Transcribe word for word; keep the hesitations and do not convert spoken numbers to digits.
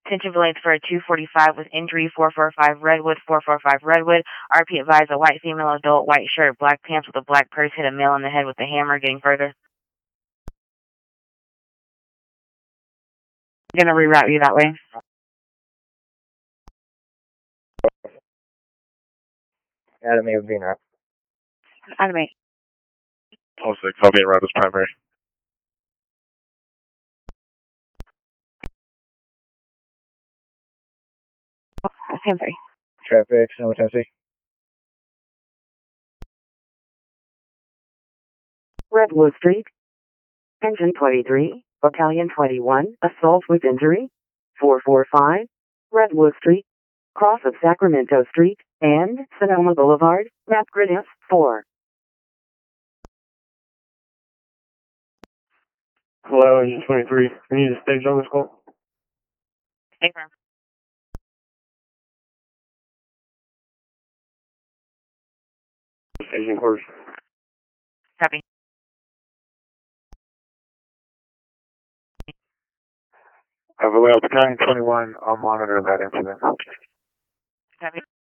Attention Blades for a two forty-five with injury, four forty-five Redwood, four forty-five Redwood. R P advised a white female adult, white shirt, black pants with a black purse, hit a male on the head with a hammer. Getting further. I'm gonna reroute you that way. Academy of being up. Academy. Oh six, I'll be route as primary. ten three. Traffic, Sonoma, Tennessee. Redwood Street. Engine twenty-three, Battalion twenty-one, assault with injury. four forty-five, Redwood Street. Cross of Sacramento Street and Sonoma Boulevard, map grid F four. Hello, Engine twenty-three. We need a stage on this call. Stay firm. Staging quarters. Copy. Have a layout Battalion twenty-one. I'll monitor that incident. Copy.